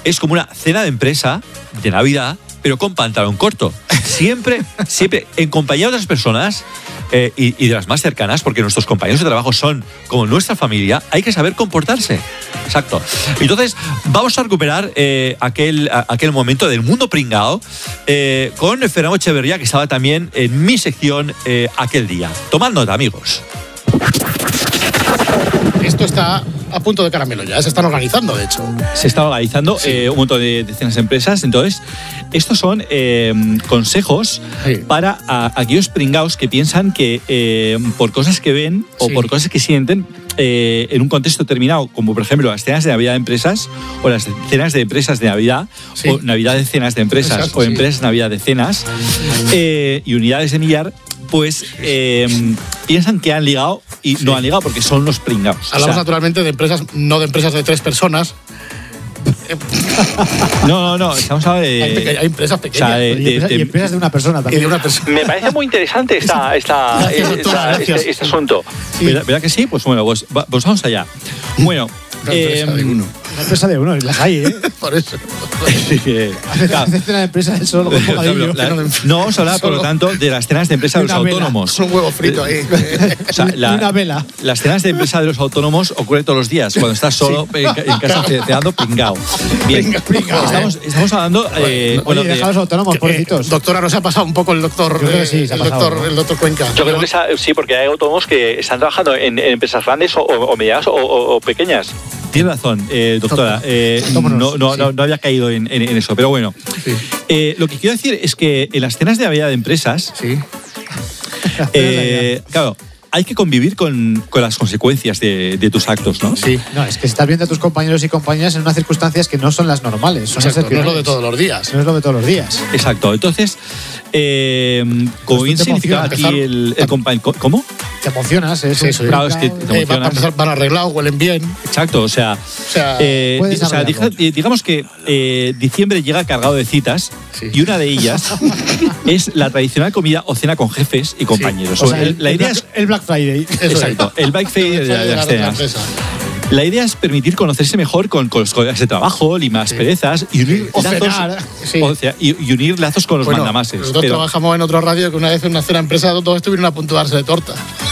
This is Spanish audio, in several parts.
es como una cena de empresa de Navidad, pero con pantalón corto. Siempre en compañía de otras personas y de las más cercanas, porque nuestros compañeros de trabajo son como nuestra familia, hay que saber comportarse. Exacto. Entonces, vamos a recuperar aquel momento del mundo pringao con Fernando Echeverría, que estaba también en mi sección aquel día. Tomad nota, amigos. Esto está a punto de caramelo ya, se están organizando, de hecho. Se está organizando un montón de decenas de empresas. Entonces, estos son consejos para aquellos pringaos que piensan que por cosas que ven o por cosas que sienten en un contexto determinado, como por ejemplo las cenas de Navidad de empresas o las cenas de empresas de Navidad o Navidad de cenas de empresas. Exacto, o empresas Navidad de cenas y unidades de millar, pues piensan que han ligado y no han ligado porque son los pringaos. Hablamos naturalmente de empresas, no de empresas de 3 personas. No, estamos hablando de... Hay empresas pequeñas. O sea, y empresas de una persona también. Me parece muy interesante este asunto. Sí. ¿Verdad que sí? Pues bueno, pues vamos allá. Bueno... Una empresa de uno, las hay, ¿eh? Por eso. Hace cena de empresa de solo con bocadillo. No vamos a hablar, por lo tanto, de las cenas de empresa de los autónomos. Un huevo frito ahí. O sea, una vela. Las cenas de empresa de los autónomos ocurren todos los días, cuando estás solo en casa cenando pringao. Bien, estamos hablando... bueno, deja a los autónomos, pobrecitos. Doctora, ¿no se ha pasado un poco el doctor? Yo creo que sí, se ha pasado. El doctor Cuenca. Yo creo que sí, porque hay autónomos que están trabajando en empresas grandes o medianas o pequeñas. Tiene razón, doctora. No había caído en eso, pero bueno. Sí. Lo que quiero decir es que en las cenas de Navidad de empresas, claro, hay que convivir con las consecuencias de tus actos, ¿no? Sí. No, es que estás viendo a tus compañeros y compañeras en unas circunstancias que no son las normales. Son Exacto, no es lo de todos los días. No es lo de todos los días. Exacto. Entonces, como bien significa aquí el compañero... ¿Cómo? Te emocionas, claro, es que te emocionas. Van arreglados, huelen bien. Exacto, o sea digamos que diciembre llega cargado de citas y una de ellas es la tradicional comida o cena con jefes y compañeros. O sea, la idea es el Black Friday. Exacto, el Black Friday de las cenas. La idea es permitir conocerse mejor con los colegas de trabajo, limar las perezas y unir lazos, y unir lazos con los mandamases. Nosotros trabajamos en otra radio que una vez en una cena empresa todos estuvieron a punto de darse de torta.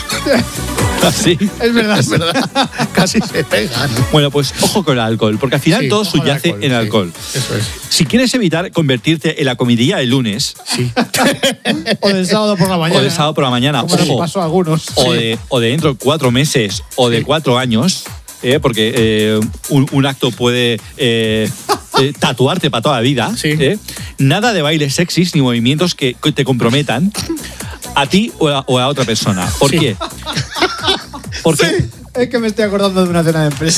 Sí. Es verdad. Casi se pegan. Bueno, pues ojo con el alcohol, porque al final todo subyace en el alcohol. Eso es. Si quieres evitar convertirte en la comidilla del lunes... o del sábado por la mañana. O del sábado por la mañana. Como les pasó a algunos. O de dentro de 4 meses o de 4 años... porque un acto puede tatuarte para toda la vida. Nada de bailes sexys ni movimientos que te comprometan a ti o a otra persona. ¿Por qué? Porque es que me estoy acordando de una cena de empresa.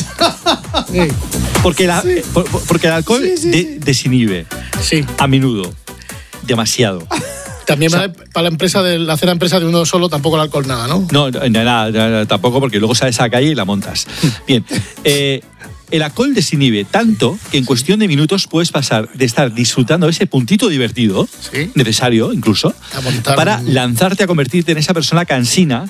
Porque el alcohol desinhibe. A menudo. Demasiado. También para la empresa de la cena empresa de uno solo tampoco el alcohol nada, ¿no? No, nada, tampoco, porque luego sales a la calle y la montas. Bien, el alcohol desinhibe tanto que en cuestión de minutos puedes pasar de estar disfrutando ese puntito divertido, necesario incluso, para lanzarte a convertirte en esa persona cansina,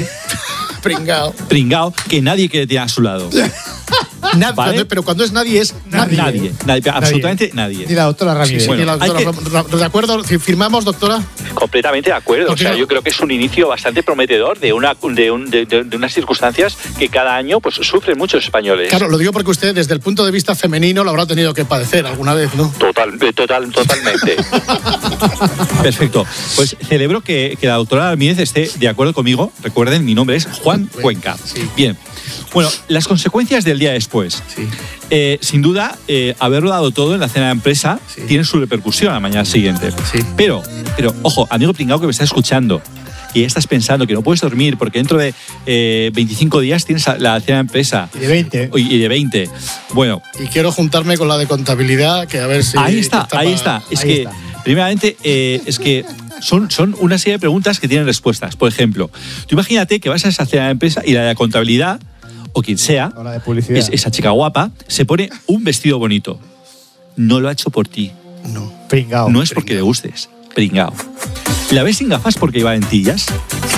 pringao, que nadie quiere tener a su lado. ¿Vale? Pero cuando es nadie, es nadie, absolutamente nadie. Ni la doctora Ramírez. ¿De acuerdo? ¿Firmamos, doctora? Completamente de acuerdo. O sea, yo creo que es un inicio bastante prometedor de unas circunstancias que cada año pues sufren muchos españoles. Claro, lo digo porque usted desde el punto de vista femenino lo habrá tenido que padecer alguna vez, ¿no? Totalmente. Perfecto. Pues celebro que la doctora Ramírez esté de acuerdo conmigo. Recuerden, mi nombre es Juan Cuenca. Bien. Bueno, las consecuencias del día después. Sin duda, haberlo dado todo en la cena de empresa tiene su repercusión a la mañana siguiente. Pero, ojo, amigo pringao que me está escuchando, y ya estás pensando que no puedes dormir porque dentro de 25 días tienes la cena de empresa. Y de 20. Y de 20. Bueno. Y quiero juntarme con la de contabilidad, que a ver si... Ahí está. Primeramente, es que son una serie de preguntas que tienen respuestas. Por ejemplo, tú imagínate que vas a esa cena de empresa y la de contabilidad, o quien sea, o la de publicidad, esa chica guapa, se pone un vestido bonito. No lo ha hecho por ti. No. Pringao. No es porque le gustes. Pringao. ¿La ves sin gafas porque lleva lentillas?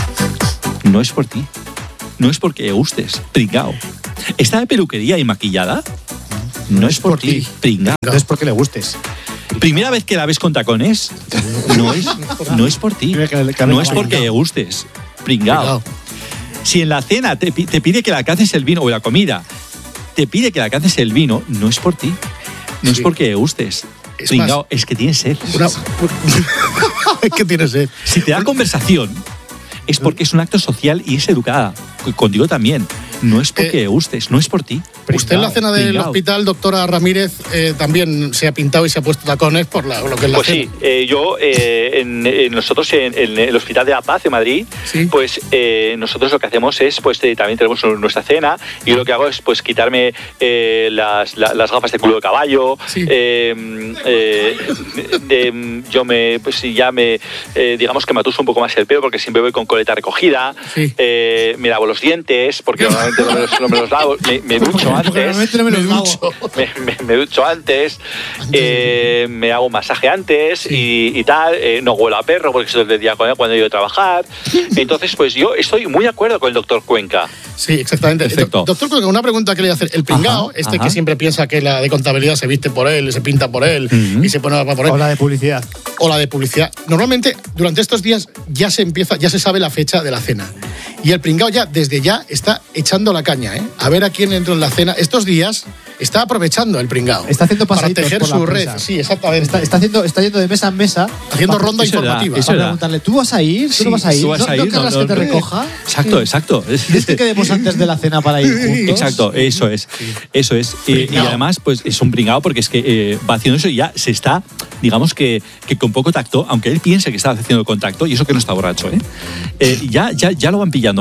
No es por ti. No es porque le gustes. Pringao. ¿Está de peluquería y maquillada? No es por ti, pringao. No es porque le gustes. Primera vez que la ves con tacones, no es por ti. No es porque le gustes, pringao. Si en la cena te pide que le alcances el vino, o la comida, te pide que le alcances el vino, no es por ti. No es porque le gustes. Pringao, es que tienes sed. Es que tienes sed. Si te da conversación, es porque es un acto social y es educada. Contigo también. No es porque le gustes, no es por ti. Usted en la cena del hospital, doctora Ramírez, también se ha pintado y se ha puesto tacones por lo que es la cena. Pues sí, yo, nosotros en el Hospital de la Paz de Madrid, pues nosotros lo que hacemos es, pues también tenemos nuestra cena y lo que hago es pues quitarme las gafas de culo de caballo, digamos que me atuso un poco más el pelo porque siempre voy con coleta recogida, me lavo los dientes porque normalmente no me los lavo, me ducho antes, me ducho antes, me hago un masaje antes y tal, no huelo a perro porque eso es el día cuando he ido a trabajar. Entonces, pues yo estoy muy de acuerdo con el doctor Cuenca. Sí, exactamente. Doctor Cuenca, una pregunta que le voy a hacer. El pringao, que siempre piensa que la de contabilidad se viste por él, se pinta por él y se pone por él. O la de publicidad. Normalmente, durante estos días ya se sabe la fecha de la cena. Y el pringao desde ya está echando la caña, ¿eh? A ver a quién entra en la cena. Estos días está aprovechando el pringao. Está haciendo pasaditos para tejer por la su red. empresa. Sí, exactamente. Está yendo de mesa en mesa. Haciendo ronda informativa. Para preguntarle, ¿tú vas a ir? ¿Tú no vas a ir? ¿No querrás que te recoja? Exacto. ¿Quieres que quedemos antes de la cena para ir juntos? Exacto, eso es. Y además, pues es un pringao porque es que va haciendo eso y ya se está, digamos que con poco tacto, aunque él piense que está haciendo contacto, y eso que no está borracho, ya lo van pillando.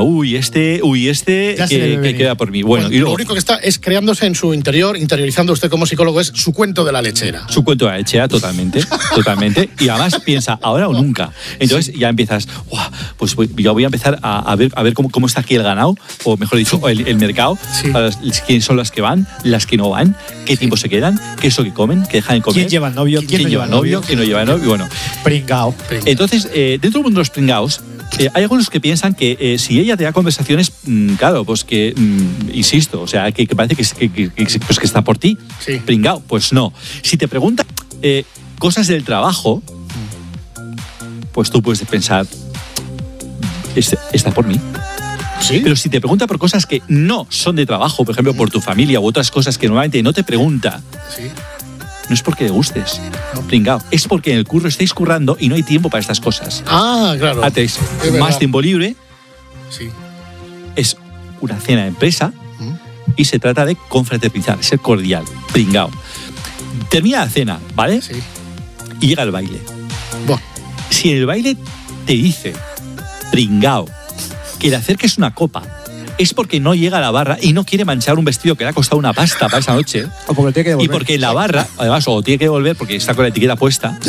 Que queda por mí. Bueno, y luego, lo único que está es creándose en su interior, interiorizando usted como psicólogo, es su cuento de la lechera. Su cuento de la lechera, totalmente. Y además piensa, ahora o nunca. Entonces ya empiezas, pues yo voy a empezar a ver cómo está aquí el ganado, o mejor dicho, el mercado, para quiénes son las que van, las que no van, qué tiempo se quedan, qué es lo que comen, qué dejan de comer. ¿Quién lleva novio? ¿Quién no lleva novio? ¿Quién no lleva novio? Bueno. Pringao. Entonces, dentro del mundo de los pringaos, hay algunos que piensan que si ella te da conversaciones, claro, pues que, insisto, o sea, que parece que está por ti, pringao, pues no. Si te pregunta cosas del trabajo, pues tú puedes pensar, está por mí. ¿Sí? Pero si te pregunta por cosas que no son de trabajo, por ejemplo, por tu familia u otras cosas que normalmente no te pregunta, no es porque le gustes, pringao, es porque en el curro estáis currando y no hay tiempo para estas cosas. Ah, claro. Haces más tiempo libre, es una cena de empresa y se trata de confraternizar, ser cordial, pringao. Termina la cena, ¿vale? Sí. Y llega el baile. Si en el baile te dice, pringao, que le acerques una copa, es porque no llega a la barra y no quiere manchar un vestido que le ha costado una pasta para esa noche. O porque tiene que devolver. Y porque la barra, además, o tiene que devolver porque está con la etiqueta puesta.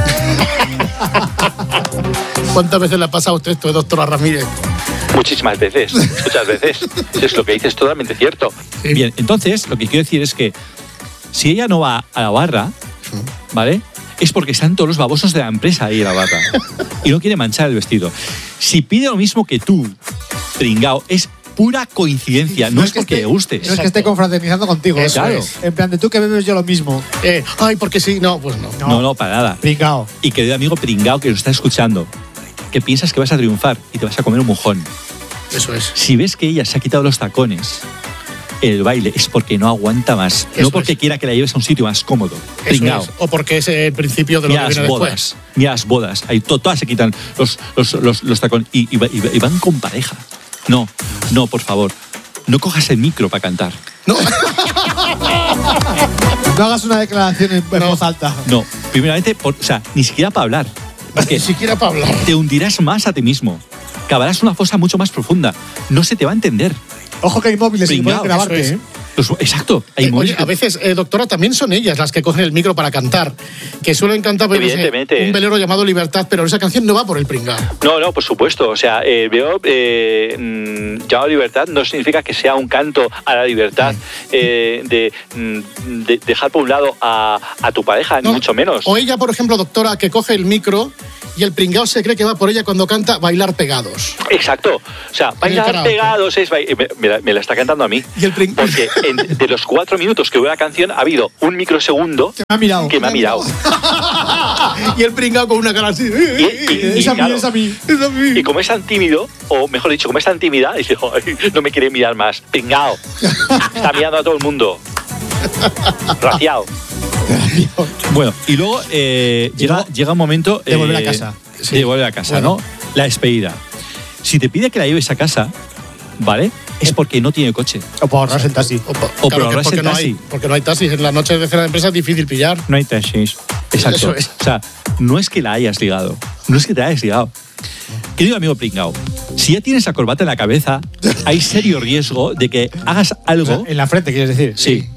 ¿Cuántas veces le ha pasado a usted esto, doctora Ramírez? Muchísimas veces, muchas veces. Es lo que dices, totalmente cierto. Bien, entonces, lo que quiero decir es que si ella no va a la barra, ¿vale? Es porque están todos los babosos de la empresa ahí en la barra y no quiere manchar el vestido. Si pide lo mismo que tú, pringao, es pura coincidencia, no es porque le gustes. No es que esté confraternizando contigo. Claro. En plan de tú que bebes yo lo mismo. Porque sí, no, pues no. No, para nada. Pringao. Y querido amigo pringao que nos está escuchando, que piensas que vas a triunfar y te vas a comer un mojón. Eso es. Si ves que ella se ha quitado los tacones, el baile es porque no aguanta más. Eso no porque quiera que la lleves a un sitio más cómodo. Pringao. O porque es el principio de lo que viene después. Ni a las bodas. Ahí todas se quitan los tacones y van con pareja. No, por favor. No cojas el micro para cantar. No. No hagas una declaración en voz alta. No, primeramente, ni siquiera para hablar. Ni siquiera para hablar. Te hundirás más a ti mismo. Cavarás una fosa mucho más profunda. No se te va a entender. Ojo que hay móviles y pueden grabarte, Exacto. Hay oye, a veces, doctora, también son ellas las que cogen el micro para cantar. Que suelen cantar evidentemente un velero llamado Libertad, pero esa canción no va por el pringao. No, por supuesto. O sea, llamado Libertad no significa que sea un canto a la libertad de dejar por un lado a tu pareja, ni mucho menos. O ella, por ejemplo, doctora, que coge el micro y el pringao se cree que va por ella cuando canta Bailar Pegados. Exacto. O sea, Bailar Pegados es... Me la está cantando a mí. Y el porque de los 4 minutos que dura la canción, ha habido un microsegundo Que me ha mirado. que me ha mirado. Y el pringao con una cara así. Y Es a mí, claro, es a mí. Es a mí. y como es tan tímido, o mejor dicho, como es tan tímida, dice, "Ay, no me quiere mirar más. Pringao. Está mirando a todo el mundo. Raciado. Bueno, y luego llega un momento de volver a casa. De volver a casa, Bueno. ¿no? La despedida. Si te pide que la lleves a casa, ¿vale? Es porque no tiene coche. O para ahorrarse el taxi. O Claro, por que ahorrarse porque el no taxi. hay, porque no hay taxis. En las noches de cena de empresa es difícil pillar. No hay taxis. Exacto. Eso es. O sea, no es que la hayas ligado. No es que te la hayas ligado. Querido amigo pringao, si ya tienes la corbata en la cabeza, hay serio riesgo de que hagas algo. En la frente, quieres decir. Sí.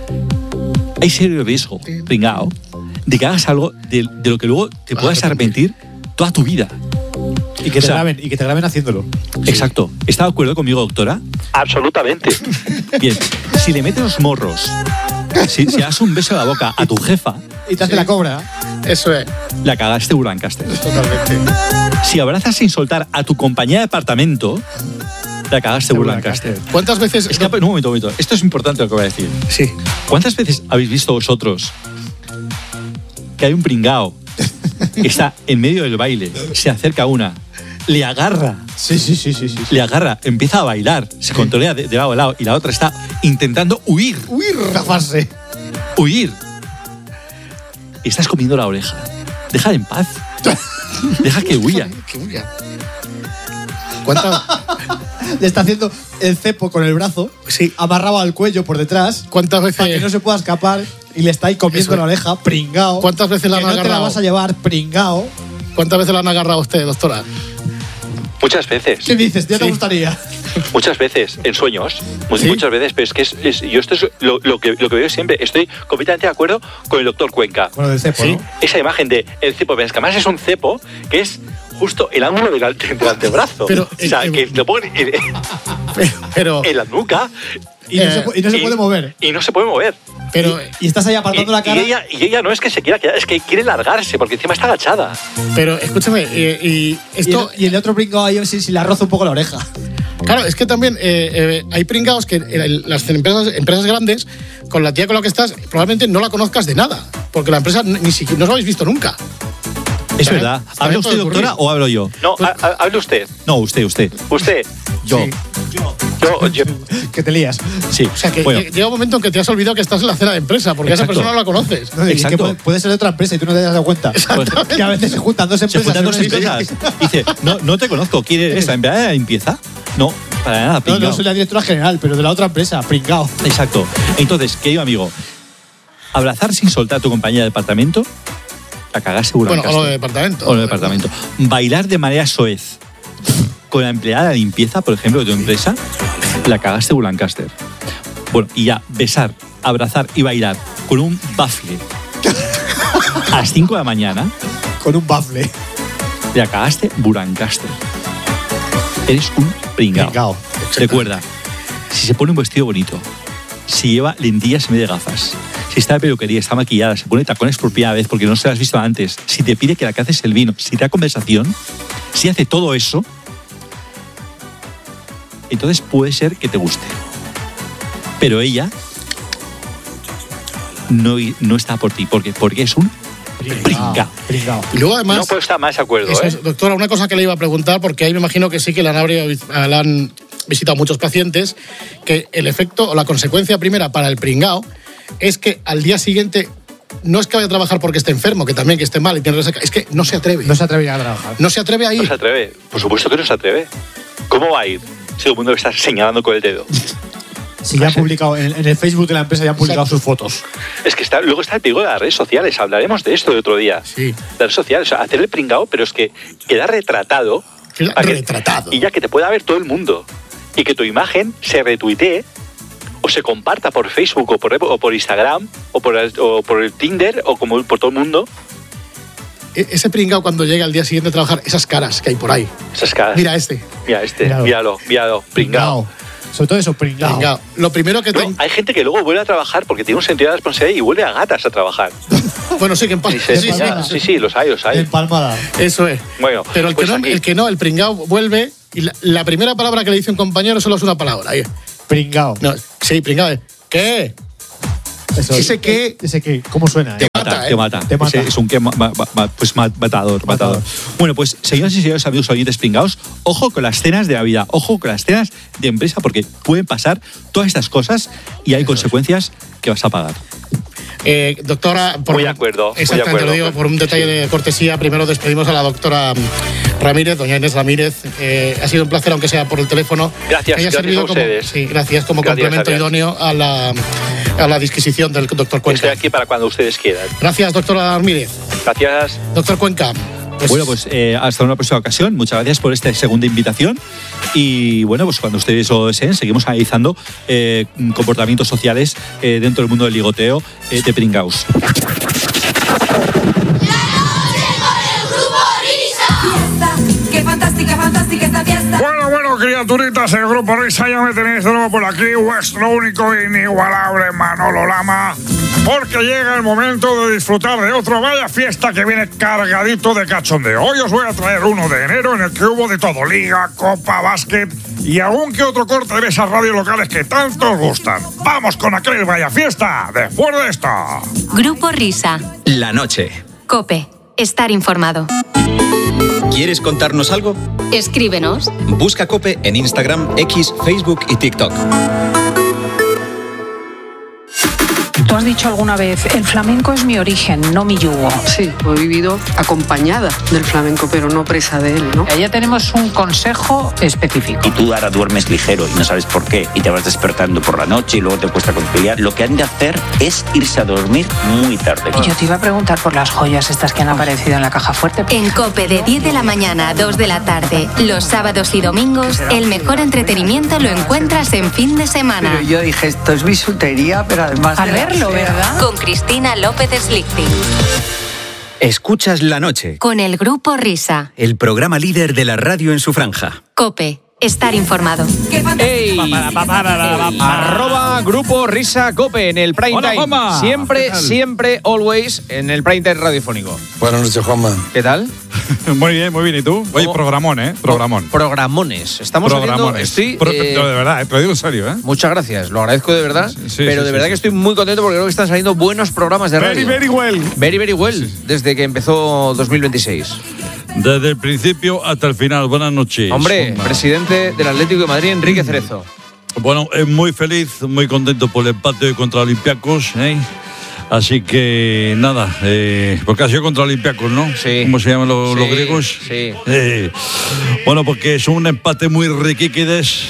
Hay serio riesgo, pringao, de que hagas algo de lo que luego te puedas arrepentir toda tu vida. Y que, O sea, y que te graben haciéndolo. Exacto. ¿Está de acuerdo conmigo, doctora? Absolutamente. Bien. Si le metes los morros, si das un beso a la boca a tu jefa, Y te hace la cobra. Eso es. la cagaste Ulancaster. Totalmente. Si abrazas sin soltar a tu compañía de apartamento, la cagaste Ulancaster. ¿Cuántas veces? Un momento. Esto es importante lo que voy a decir. Sí. ¿Cuántas veces habéis visto vosotros que hay un pringao que está en medio del baile, se acerca a una, le agarra, Sí. le agarra, empieza a bailar, se controlea de lado a lado y la otra está intentando huir? Zafarse. Huir. Y estás comiendo la oreja. Déjala en paz. Deja que huya. Que huya. ¿Cuántas? Le está haciendo el cepo con el brazo. Sí. Amarrado al cuello por detrás. ¿Cuántas veces? Para que no se pueda escapar. Y le está ahí comiendo Eso. la oreja, pringao. ¿Cuántas veces la Que han no te la agarrado? vas a llevar, pringao. ¿Cuántas veces la han agarrado a usted, doctora? Muchas veces. ¿Qué dices? ¿Ya te Sí. gustaría? Muchas veces, en sueños. ¿Sí? Muchas veces, pero es que yo esto es lo que veo siempre. Estoy completamente de acuerdo con el doctor Cuenca. Con lo del cepo, Sí. ¿no? Esa imagen de el cepo, pero es que además es un cepo que es justo el ángulo del antebrazo. Pero, o sea, que lo ponen Pero, en la nuca Y no se, y no se y- puede mover. y no se puede mover. pero, Y estás ahí apartando la cara. Y ella no es que se quiera quedar, es que quiere largarse porque encima está agachada. pero, escúchame, y esto, Y el otro pringao ahí si le roza un poco la oreja. claro, es que también hay pringados que las empresas grandes, con la tía con la que estás, probablemente no la conozcas de nada, porque la empresa ni siquiera no os habéis visto nunca. Es También- verdad. también ¿Habla usted, puede ocurrir. doctora, o hablo yo? No, hable usted. No, usted. Usted. Yo. Yo. Que te lías. Sí. O sea, que Bueno, llega un momento en que te has olvidado que estás en la cena de empresa, porque a esa Exacto. persona no la conoces. No, y Exacto. que puede ser de otra empresa y tú no te das cuenta. Que a veces se juntan dos se empresas. juntan dos en una empresas. empresa. Dice, no te conozco. ¿Quién eres? ¿La empleada de limpieza? No, para nada. No, pringao. no soy la directora general, pero de la otra empresa, pringao. Exacto. Entonces, querido amigo, abrazar sin soltar a tu compañía de departamento, la cagaste Bueno, Ulancaster. o lo de departamento. O lo de departamento. Bailar de manera soez con la empleada de limpieza, por ejemplo, de tu empresa, la cagaste Ulancaster. Bueno, y ya, besar, abrazar y bailar con un bafle a las 5 de la mañana, Con un bafle. la cagaste Ulancaster. Eres un pringao. Pringao. Recuerda, si se pone un vestido bonito, si lleva lentillas en vez de gafas, si está de peluquería, está maquillada, se pone tacones por primera vez porque no se las has visto antes, si te pide que la caces el vino, si te da conversación, si hace todo eso, entonces puede ser que te guste. Pero ella no está por ti, porque es un pringao. Pringao. Y luego además, puedo estar más de acuerdo, eso es, doctora, una cosa que le iba a preguntar, porque ahí me imagino que sí que la han visitado muchos pacientes, que el efecto o la consecuencia primera para el pringao es que al día siguiente no es que vaya a trabajar porque esté enfermo, que también que esté mal y tiene resaca, es que no se atreve. No se atrevería a trabajar. No se atreve a ir. No se atreve. Por supuesto que no se atreve. ¿Cómo va a ir? Si todo el mundo está señalando con el dedo. Si ya han publicado, en el Facebook de la empresa ya han publicado Exacto. sus fotos. Es que luego está el peligro de las redes sociales. Hablaremos de esto de otro día. Sí. Las redes sociales, o sea, hacer el pringao, pero es que queda retratado. Queda para que- retratado. Y ya que te pueda ver todo el mundo. Y que tu imagen se retuitee o se comparta por Facebook o por Instagram o por el Tinder o como por todo el mundo. Ese pringao cuando llega al día siguiente a trabajar, esas caras que hay por ahí. Esas caras. Mira este. Mira este. Míralo. Míralo. Pringao. Sobre todo eso, pringao. Pringao. Lo primero que No, hay gente que luego vuelve a trabajar porque tiene un sentido de responsabilidad y vuelve a gatas a trabajar. Bueno, sí que en paz. Dice, Sí, sí. sí, los hay. Empalmada. Eso es. Bueno, Pero el, pues que no, aquí- el pringao vuelve y la primera palabra que le dice un compañero solo es una palabra. Ahí. Pringao. No, sí, pringao. ¿Qué? Eso, ¿Ese qué? ¿Cómo suena? Te mata, ¿eh? Te mata. Te mata. Es un que matador. Bueno, pues señoras y señores amigos oyentes pringaos, ojo con las cenas de Navidad, ojo con las cenas de empresa, porque pueden pasar todas estas cosas y hay consecuencias que vas a pagar. Doctora, Muy de acuerdo. Exactamente, lo digo por un detalle de cortesía. Primero despedimos a la doctora Ramírez, doña Inés Ramírez. Ha sido un placer, aunque sea por el teléfono. Gracias a ustedes. Gracias como complemento idóneo a la disquisición del doctor Cuenca. Estoy aquí para cuando ustedes quieran. Gracias, doctora Ramírez. Gracias. Doctor Cuenca. Bueno, pues hasta una próxima ocasión. Muchas gracias por esta segunda invitación. Y bueno, pues cuando ustedes lo deseen, seguimos analizando comportamientos sociales dentro del mundo del ligoteo de pringaos. Bueno, criaturitas, el Grupo Risa, ya me tenéis de nuevo por aquí, vuestro único e inigualable Manolo Lama, porque llega el momento de disfrutar de otro Vaya Fiesta que viene cargadito de cachondeo. Hoy os voy a traer 1 de enero en el que hubo de todo, liga, copa, básquet y algún que otro corte de esas radios locales que tanto os gustan. Vamos con aquel Vaya Fiesta después de esto. Grupo Risa. La noche. COPE. Estar informado. ¿Quieres contarnos algo? Escríbenos. Busca COPE en Instagram, X, Facebook y TikTok. Tú has dicho alguna vez, el flamenco es mi origen, no mi yugo. Sí, he vivido acompañada del flamenco, pero no presa de él, ¿no? Ya tenemos un consejo específico. Y tú ahora duermes ligero y no sabes por qué, y te vas despertando por la noche y luego te cuesta conciliar, lo que han de hacer es irse a dormir muy tarde. Y yo te iba a preguntar por las joyas estas que han aparecido en la caja fuerte. En COPE de 10 de la mañana a 2 de la tarde, los sábados y domingos, el mejor entretenimiento lo encuentras en fin de semana. Pero yo dije, esto es bisutería, pero además... A verlo, ¿verdad? Con Cristina López Slichting. Escuchas La Noche. Con el Grupo Risa. El programa líder de la radio en su franja. COPE. Estar informado. ¡Ey! @ Grupo Risa Cope en el prime Hola, time. Juanma. Siempre, always en el prime time radiofónico. Buenas noches, Juanma. ¿Qué tal? Muy bien. ¿Y tú? Oye, programón, ¿eh? Programón. Programones. Estamos Programones. haciendo... de verdad, te lo digo en serio, ¿eh? Muchas gracias, lo agradezco de verdad. Pero de verdad que estoy muy contento porque creo que están saliendo buenos programas de radio. Very well. Very well, desde que empezó 2026. Desde el principio hasta el final. Buenas noches. Hombre, presidente del Atlético de Madrid, Enrique Cerezo. Bueno, muy feliz, muy contento por el empate hoy contra Olympiacos, ¿eh? Así que nada, porque ha sido contra Olympiacos, ¿no? Sí. ¿Cómo se llaman los griegos? Sí. Bueno, porque es un empate muy riquiquides.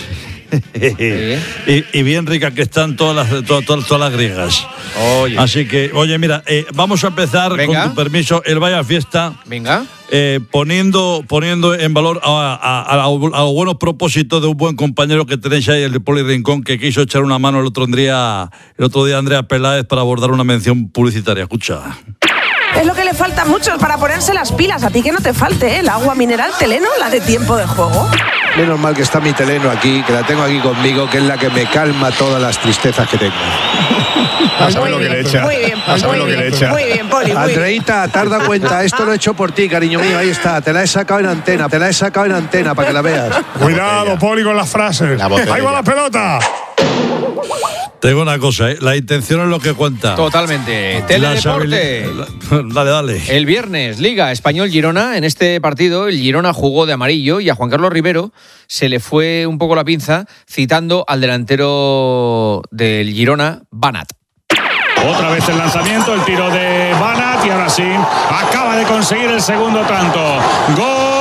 y bien ricas que están todas las griegas. Oye. Así que, mira, vamos a empezar, venga, con tu permiso, el Vaya Fiesta. Venga. Poniendo en valor a los buenos propósitos de un buen compañero que tenéis ahí, el Poli Rincón, que quiso echar una mano el otro día Andrea Peláez para abordar una mención publicitaria. Escucha. Es lo que le falta a muchos para ponerse las pilas. A ti que no te falte, ¿eh? El agua mineral Teleno, la de tiempo de juego. Menos mal que está mi Teleno aquí, que la tengo aquí conmigo, que es la que me calma todas las tristezas que tengo. A saber lo que le echa. Muy bien, Muy bien, Poli. Andreita, ¿te has dado cuenta? Esto lo he hecho por ti, cariño mío. Ahí está, te la he sacado en antena. Para que la veas. Cuidado, Poli, con las frases. Ahí va la pelota. Te digo una cosa, la intención es lo que cuenta. Totalmente. Teledeporte. Dale. El viernes, Liga Español-Girona. En este partido, el Girona jugó de amarillo y a Juan Carlos Rivero se le fue un poco la pinza citando al delantero del Girona, Banat. Otra vez el lanzamiento, el tiro de Banat y ahora sí, acaba de conseguir el segundo tanto. ¡Gol!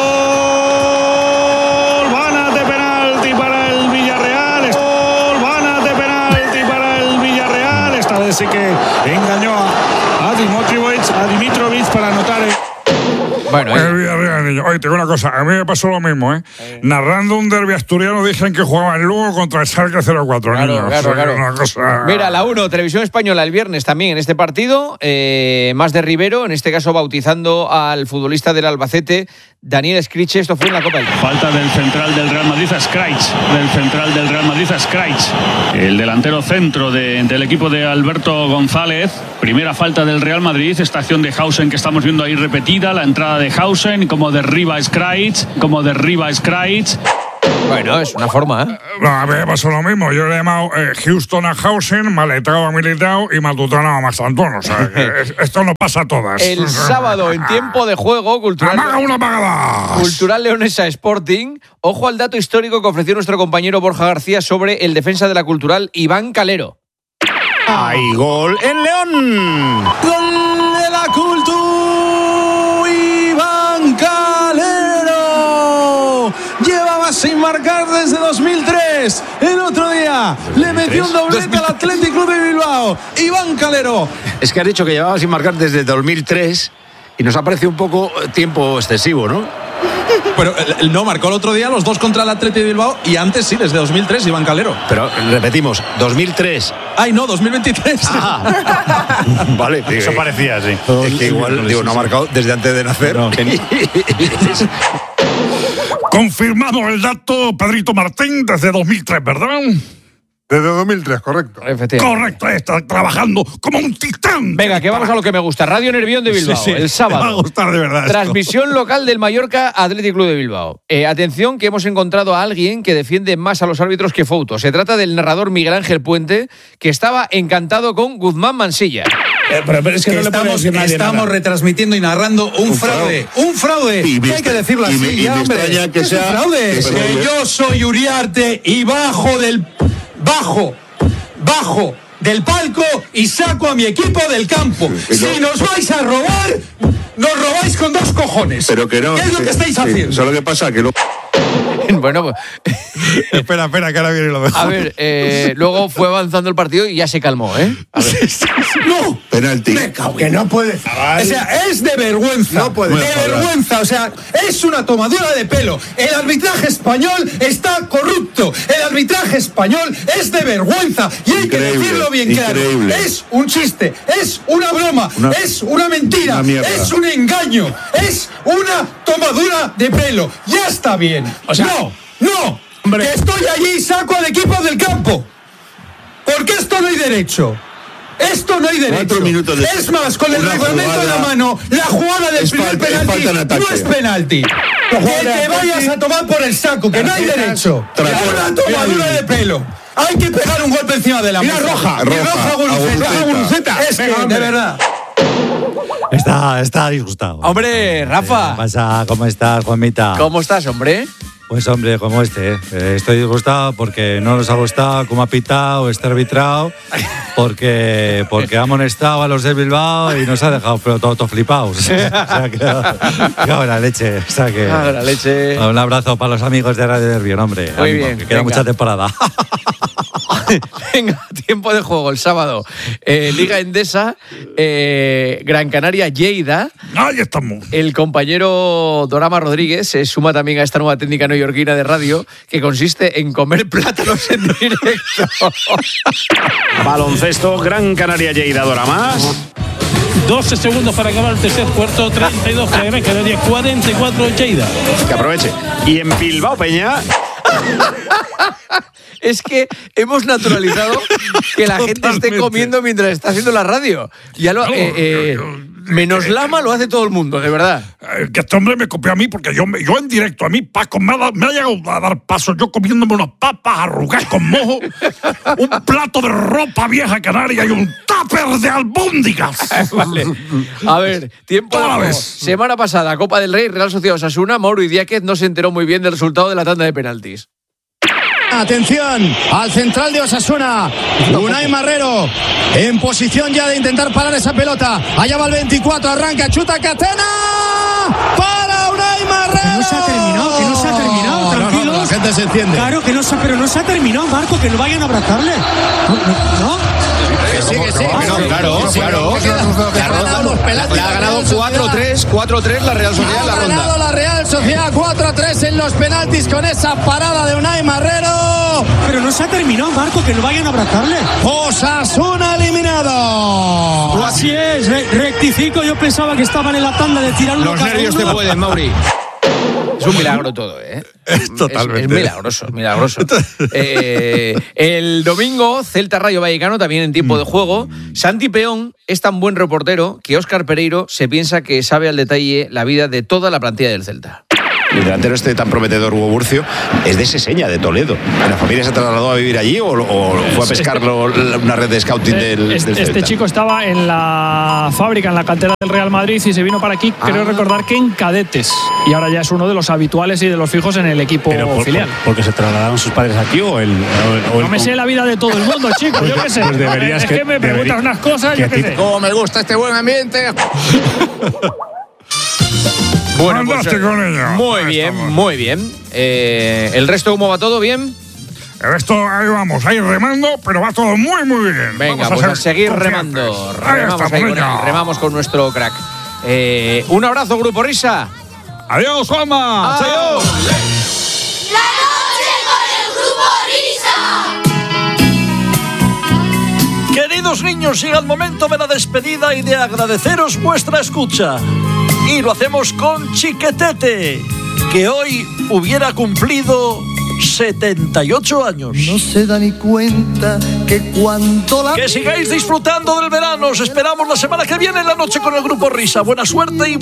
Banat de penalti para el Villarreal. ¡Gol! Banat de penalti para el Villarreal. Esta vez sí que engañó a Dimitrovic para anotar Bueno, Oye, te digo una cosa, a mí me pasó lo mismo, ¿eh? Narrando un derbi asturiano dicen que jugaba el Lugo contra el Schalke 04, niños. Claro. Una cosa... Mira, la 1, Televisión Española el viernes también en este partido, más de Rivero, en este caso bautizando al futbolista del Albacete, Daniel Scriche. Esto fue en la Copa del Rey. falta del central del Real Madrid a Scriche. El delantero centro del equipo de Alberto González. Primera falta del Real Madrid, esta acción de Hausen que estamos viendo ahí repetida, la entrada de Hausen, como derriba Scriche. Bueno, es una forma, ¿eh? A mí me pasó lo mismo. Yo le he llamado Houston a Housing, maletao a militao y matutano a Mastantón. O sea, esto no pasa a todas. El sábado, en tiempo de juego, Cultural Leonesa Sporting. Ojo al dato histórico que ofreció nuestro compañero Borja García sobre el defensa de la Cultural, Iván Calero. ¡Hay gol en León! ¡Gol de la Cultural! ¡Iván Calero! Llevaba sin marcar desde 2003. El otro día le metió un doblete al Athletic Club de Bilbao. Iván Calero. Es que has dicho que llevaba sin marcar desde 2003 y nos ha parecido un poco tiempo excesivo, ¿no? Pero no, marcó el otro día los 2 contra el Athletic de Bilbao y antes sí, desde 2003, Iván Calero. Pero repetimos, 2003. Ay, no, 2023. Vale, eso parecía, sí. Es que igual, no ha marcado desde antes de nacer. No, Confirmado el dato, Pedrito Martín, desde 2003, ¿verdad? Desde 2003, correcto. Correcto, está trabajando como un titán. Venga, que vamos a lo que me gusta. Radio Nervión de Bilbao, el sábado. Me va a gustar de verdad. Transmisión local del Mallorca Athletic Club de Bilbao. Atención, que hemos encontrado a alguien que defiende más a los árbitros que Fouto. Se trata del narrador Miguel Ángel Puente, que estaba encantado con Guzmán Mansilla. Pero es que no estamos retransmitiendo y narrando un fraude. Un fraude. Hay que decirlo así, ya, hombre. Que sea un fraude. Que yo soy Uriarte y bajo del palco y saco a mi equipo del campo. Si nos vais a robar, nos robáis con 2 cojones. Pero que no. ¿Qué es lo que estáis haciendo? Solo que pasa que Bueno, pues... espera, que ahora viene lo mejor. A ver, luego fue avanzando el partido y ya se calmó, ¿eh? A ver. ¡No! Penalti. Me cago que no puede. O sea, es de vergüenza. No puede. De vergüenza, o sea, es una tomadura de pelo. El arbitraje español está corrupto. El arbitraje español es de vergüenza. Y hay que decirlo bien claro. Es un chiste, es una broma, es una mentira, es un engaño, es una tomadura de pelo. Ya está bien. O sea, no. Hombre. Que estoy allí y saco al equipo del campo. Porque esto no hay derecho. Esto no hay derecho. 4 minutos de... Es más, con el reglamento en la mano, la jugada del primer penalti no es penalti. Que te vayas a tomar por el saco, que no hay derecho. Una tomadura de pelo. Hay que pegar un golpe encima de la mesa. Roja, Guruceta. Es que, de verdad. Está disgustado. Hombre, Rafa. ¿Qué pasa? ¿Cómo estás, Juanmita? ¿Cómo estás, hombre? Pues hombre, como estoy disgustado porque no nos ha gustado cómo ha pitado este arbitrado, porque ha amonestado a los de Bilbao y nos ha dejado pero todo flipados. O sea, que la leche. O sea, que la leche. Un abrazo para los amigos de Radio Nervión, hombre. Muy bien, que queda mucha temporada. Venga, tiempo de juego el sábado. Liga Endesa, Gran Canaria, Lleida. Ahí estamos. El compañero Dorama Rodríguez se suma también a esta nueva técnica neoyorquina de radio que consiste en comer plátanos en directo. Baloncesto, Gran Canaria, Lleida, Dorama. 12 segundos para acabar el tercer cuarto, 32 para Gran Canaria, 44 Lleida. Que aproveche. Y en Bilbao, Peña... Es que hemos naturalizado que la gente esté comiendo mientras está haciendo la radio. Ya lo, menos Lama lo hace todo el mundo, de verdad. Que este hombre me copió a mí porque yo en directo, a mí Paco me ha llegado a dar paso, yo comiéndome unas papas arrugadas con mojo, un plato de ropa vieja canaria y un tupper de albóndigas. Vale. A ver, tiempo de juego. Semana pasada, Copa del Rey, Real Sociedad Osasuna, Mauro Idiáquez no se enteró muy bien del resultado de la tanda de penaltis. Atención al central de Osasuna, Unai Marrero, en posición ya de intentar parar esa pelota. Allá va el 24, arranca, chuta Catena para Unai Marrero. Que no se ha terminado, tranquilos. La gente se enciende. Claro que pero no se ha terminado, Marco, que no vayan a abrazarle. ¿No? Que sí. Claro. Le ha ganado 4-3 la Real Sociedad en la ronda. Ha ganado la Real Sociedad 4-3 en los penaltis con esa parada de Unai Marrero. Pero no se ha terminado, Marco, que no vayan a abrazarle. Osasuna eliminado. Así es, rectifico, yo pensaba que estaban en la tanda de tirar uno. Los nervios te pueden, Mauri. Es un milagro todo, ¿eh? Totalmente. Es milagroso. El domingo, Celta Rayo Vallecano, también en tiempo de juego. Santi Peón es tan buen reportero que Óscar Pereiro se piensa que sabe al detalle la vida de toda la plantilla del Celta. el delantero este tan prometedor, Hugo Burcio, es de Seseña, de Toledo. ¿La familia se trasladó a vivir allí o fue a pescar una red de scouting del Este chico estaba en la fábrica, en la cantera del Real Madrid y se vino para aquí, creo recordar que en cadetes. Y ahora ya es uno de los habituales y de los fijos en el equipo filial. ¿Porque se trasladaron sus padres aquí o el no me sé la vida de todo el mundo, chico, yo qué sé. Pues deberías es que me preguntas unas cosas, yo qué sé. ¡Cómo me gusta este buen ambiente! Bueno, fantástico, niño. Muy bien, muy bien. ¿El resto cómo va todo? ¿Bien? El resto, ahí vamos, ahí remando, pero va todo muy, muy bien. Venga, pues a seguir remando. Remamos con nuestro crack. Un abrazo, Grupo Risa. Adiós, Juanma. Adiós. La noche con el Grupo Risa. Queridos niños, llega el momento de la despedida y de agradeceros vuestra escucha. Y lo hacemos con Chiquetete, que hoy hubiera cumplido 78 años. No se da ni cuenta que cuando la... Que sigáis disfrutando del verano. Os esperamos la semana que viene en la noche con el Grupo Risa. Buena suerte y